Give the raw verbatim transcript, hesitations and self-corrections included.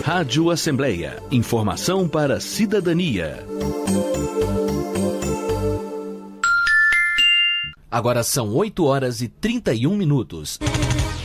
Rádio Assembleia. Informação para a cidadania. Agora são oito horas e trinta e um minutos.